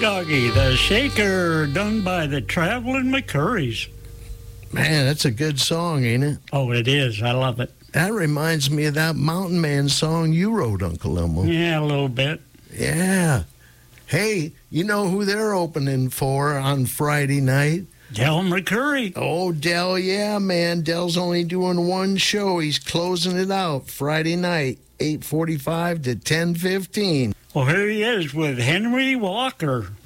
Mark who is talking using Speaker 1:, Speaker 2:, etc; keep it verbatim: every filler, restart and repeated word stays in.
Speaker 1: Doggy, the Shaker, done by the Traveling McCurries.
Speaker 2: Man, that's a good song, ain't it?
Speaker 1: Oh, it is. I love it.
Speaker 2: That reminds me of that Mountain Man song you wrote, Uncle Elmo.
Speaker 1: Yeah, a little bit.
Speaker 2: Yeah. Hey, you know who they're opening for on Friday night?
Speaker 1: Del McCurry.
Speaker 2: Oh, Del, yeah, man. Del's only doing one show. He's closing it out Friday night, eight forty-five to ten fifteen.
Speaker 1: Well, here he is with Henry Walker.